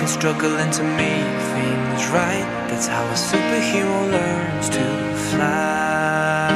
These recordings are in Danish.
struggling to make things right. That's how a superhero learns to fly.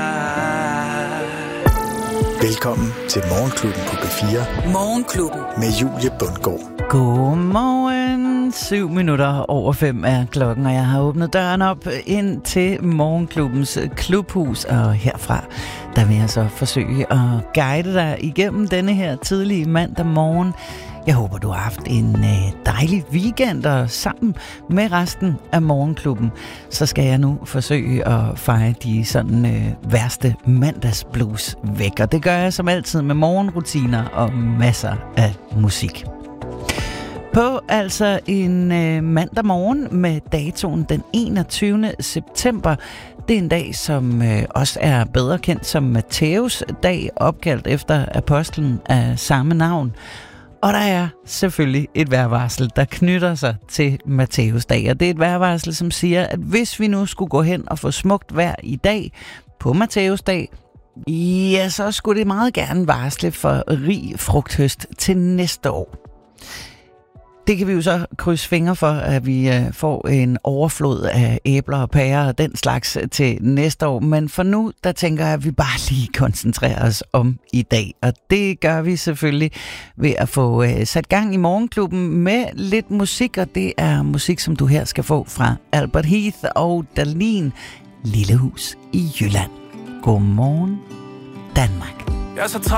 Velkommen til Morgenklubben på B4. Morgenklubben Med Julie Bundgaard. Godmorgen. 5:07 er klokken, og jeg har åbnet døren op ind til Morgenklubbens klubhus. Og herfra, der vil jeg så forsøge at guide dig igennem denne her tidlige mandag morgen. Jeg håber, du har haft en dejlig weekend, og sammen med resten af Morgenklubben, så skal jeg nu forsøge at feje de sådan værste mandagsblues væk. Og det gør jeg som altid med morgenrutiner og masser af musik. På altså en mandag morgen med datoen den 21. september. Det er en dag, som også er bedre kendt som Matthæus dag, opkaldt efter apostlen af samme navn. Og der er selvfølgelig et vejrvarsel, der knytter sig til Matthæus dag. Og det er et vejrvarsel, som siger, at hvis vi nu skulle gå hen og få smukt vejr i dag på Matthæus dag, ja, så skulle det meget gerne varsle for rig frugthøst til næste år. Det kan vi jo så krydse fingre for, at vi får en overflod af æbler og pærer og den slags til næste år. Men for nu, der tænker jeg, at vi bare lige koncentrerer os om i dag. Og det gør vi selvfølgelig ved at få sat gang i Morgenklubben med lidt musik. Og det er musik, som du her skal få fra Albert Heath og Dalin, Lille Hus i Jylland. Godmorgen, Danmark. Jeg er så